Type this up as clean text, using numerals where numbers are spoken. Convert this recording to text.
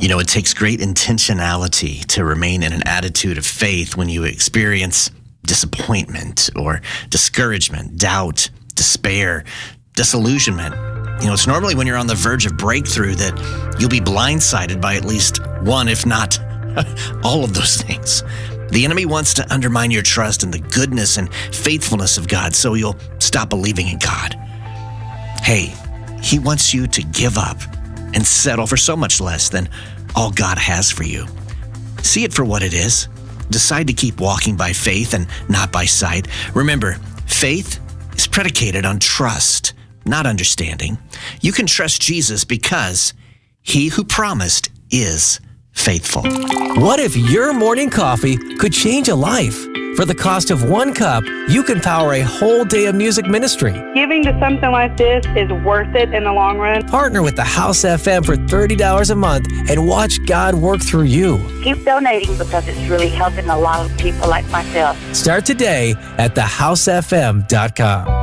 It takes great intentionality to remain in an attitude of faith when you experience disappointment or discouragement, doubt, despair, disillusionment. It's normally when you're on the verge of breakthrough that you'll be blindsided by at least one, if not all of those things. The enemy wants to undermine your trust in the goodness and faithfulness of God so you'll stop believing in God. Hey, he wants you to give up and settle for so much less than all God has for you. See it for what it is. Decide to keep walking by faith and not by sight. Remember, faith is predicated on trust, not understanding. You can trust Jesus because he who promised is faithful. What if your morning coffee could change a life? For the cost of one cup, you can power a whole day of music ministry. Giving to something like this is worth it in the long run. Partner with the House FM for $30 a month and watch God work through you. Keep donating because it's really helping a lot of people like myself. Start today at thehousefm.com.